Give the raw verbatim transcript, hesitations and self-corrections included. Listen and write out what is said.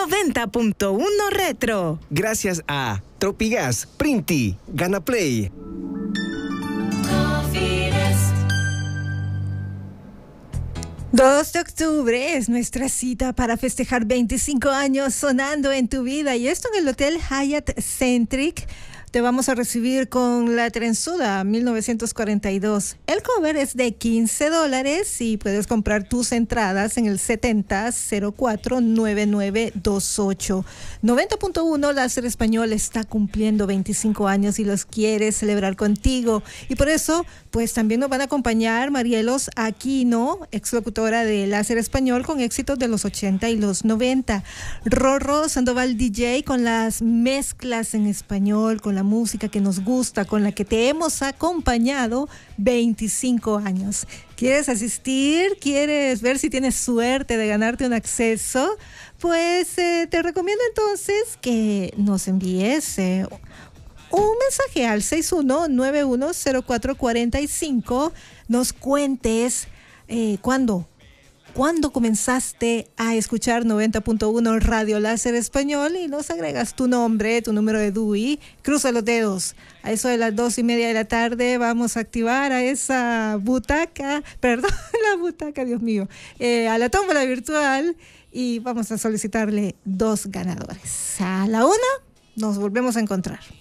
noventa punto uno Retro. Gracias a Tropigas, Printi, Ganaplay. dos de octubre es nuestra cita para festejar veinticinco años sonando en tu vida, y esto en el Hotel Hyatt Centric. Te vamos a recibir con La Trenzuda mil novecientos cuarenta y dos. El cover es de quince dólares y puedes comprar tus entradas en el setenta cero cuatro nueve nueve dos ocho. noventa punto uno Láser Español está cumpliendo veinticinco años y los quiere celebrar contigo. Y por eso, pues también nos van a acompañar Marielos Aquino, exlocutora de Láser Español con éxitos de los ochenta y los noventa. Rorro Sandoval D J con las mezclas en español, con la música que nos gusta, con la que te hemos acompañado veinticinco años. ¿Quieres asistir? ¿Quieres ver si tienes suerte de ganarte un acceso? Pues eh, te recomiendo entonces que nos envíes eh, un mensaje al seis uno nueve uno cero cuatro cuatro cinco. Nos cuentes eh, cuándo ¿Cuándo comenzaste a escuchar noventa punto uno Radio Láser Español? Y nos agregas tu nombre, tu número de D U I. Cruza los dedos. A eso de las dos y media de la tarde vamos a activar a esa butaca, perdón, la butaca, Dios mío, eh, a la tómbola virtual, y vamos a solicitarle dos ganadores. A la una nos volvemos a encontrar.